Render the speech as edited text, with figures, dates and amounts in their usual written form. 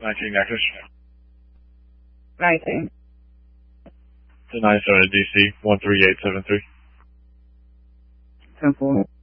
19 Nexus. 19. To 97 DC 13873. 10-4.